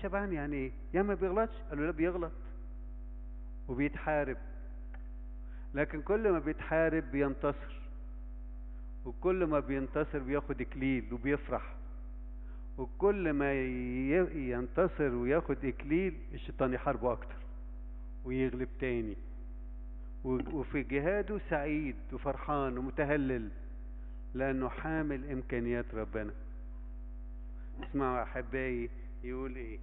شبعان يعني ايه؟ يعني ما بيغلطش؟ قالوا لا بيغلط وبيتحارب، لكن كل ما بيتحارب بينتصر، وكل ما بينتصر بياخد اكليل وبيفرح، وكل ما ينتصر وياخد اكليل الشيطان يحاربه اكتر ويغلب تاني، وفي جهاده سعيد وفرحان ومتهلل لانه حامل امكانيات ربنا. اسمعوا احبائي يقول ايه: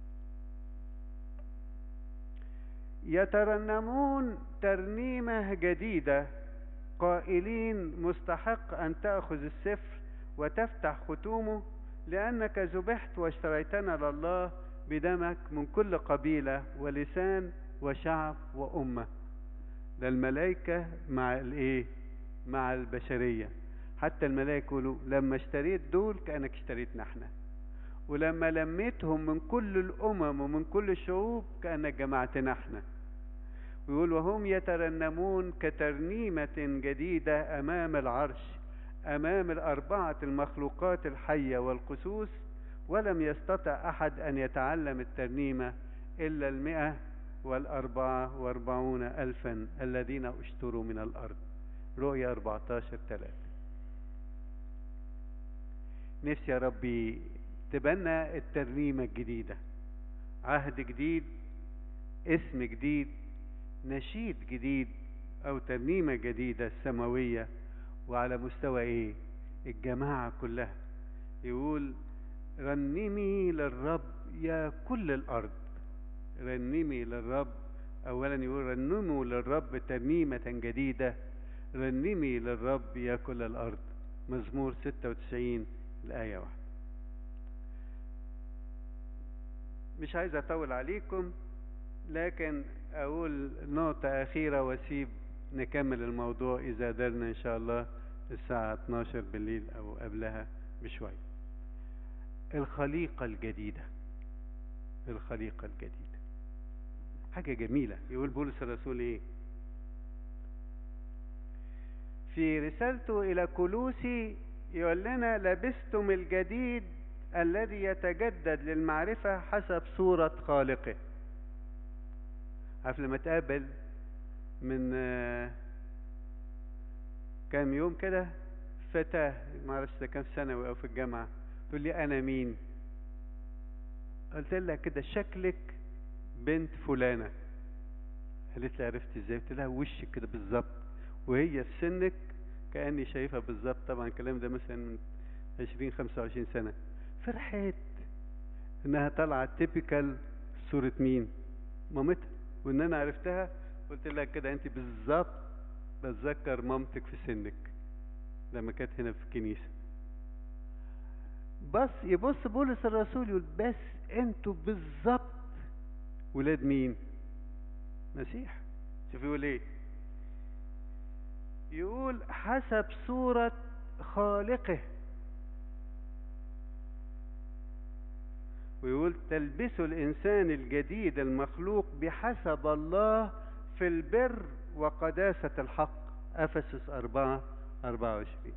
يترنمون ترنيمة جديدة قائلين مستحق أن تأخذ السفر وتفتح ختومه، لأنك ذبحت واشتريتنا لله بدمك من كل قبيلة ولسان وشعب وأمة. ده الملائكة مع الايه؟ مع البشرية. حتى الملائكة يقولوا لما اشتريت دول كأنك اشتريتنا احنا، ولما لميتهم من كل الأمم ومن كل الشعوب كأنك جمعتنا احنا. ويقول وهم يترنمون كترنيمة جديدة أمام العرش، أمام الأربعة المخلوقات الحية والقسوس، ولم يستطع أحد أن يتعلم الترنيمة إلا 144,000 الذين اشتروا من الأرض. رؤيا 14:3. نفسي يا ربي تبنى الترنيمة الجديدة، عهد جديد، اسم جديد، نشيد جديد، او ترنيمة جديدة سماوية وعلى مستوى ايه؟ الجماعة كلها. يقول رنمي للرب يا كل الارض. رنمي للرب، اولا يقول رنموا للرب ترنيمة جديدة، رنمي للرب يا كل الارض. مزمور 96 الآية 1. مش عايز اطول عليكم، لكن اقول نقطة اخيرة واسيب نكمل الموضوع اذا قدرنا ان شاء الله الساعة 12 بالليل او قبلها بشوية. الخليقة الجديدة، الخليقة الجديدة حاجة جميلة. يقول بولس الرسول ايه في رسالته الى كولوسي؟ يقول لنا لبستم الجديد الذي يتجدد للمعرفة حسب صورة خالقه. عارف لما تقابل من كام يوم كده فتاة ما اعرفش ده كام ثانوي او في الجامعة، تقول لي انا مين؟ قلت لها كده شكلك بنت فلانة. قالت لي عرفت ازاي؟ قلت لها وشك كده بالظبط وهي في سنك كأني شايفها بالظبط. طبعا الكلام ده مثلا من 20-25 سنة. فرحت انها طالعة تيبيكال صورة مين؟ مامتها. وان انا عرفتها قلت لها كده انت بالظبط بتذكر مامتك في سنك لما كانت هنا في الكنيسة. بس يبص بولس الرسول يقول بس انتوا بالظبط ولاد مين؟ مسيح. شوف يقول ايه؟ يقول حسب صورة خالقه. ويقول تلبسوا الإنسان الجديد المخلوق بحسب الله في البر وقداسة الحق. أفسس 4:24.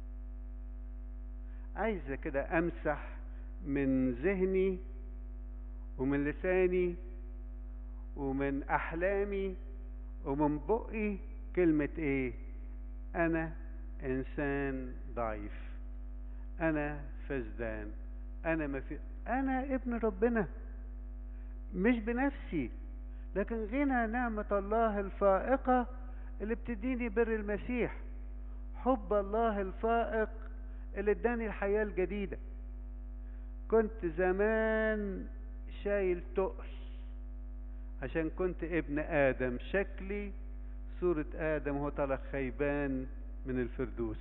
عايزة كده أمسح من ذهني ومن لساني ومن أحلامي ومن بقي كلمة إيه؟ أنا إنسان ضعيف، أنا فسدان، أنا ابن ربنا، مش بنفسي لكن غنى نعمة الله الفائقة اللي بتديني بر المسيح، حب الله الفائق اللي اداني الحياة الجديدة. كنت زمان شايل تقل عشان كنت ابن آدم، شكلي صورة آدم وهو طالع خيبان من الفردوس،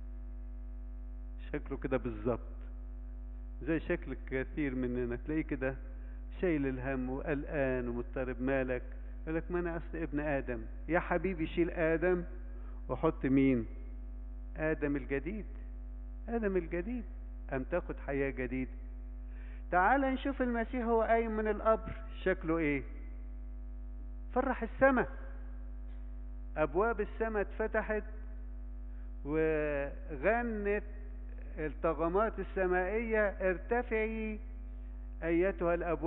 شكله كده بالظبط زي شكل كثير مننا. تلاقيه كده شايل الهم وقلقان ومضطرب. مالك؟ يقولك ما انا اصل ابن آدم. يا حبيبي شيل آدم وحط مين؟ آدم الجديد. آدم الجديد أم تاخد حياة جديدة. تعال نشوف المسيح هو قايم من القبر شكله ايه؟ فرح السماء، أبواب السماء اتفتحت وغنت الطغمات السمائية ارتفعي أيتها الأبواب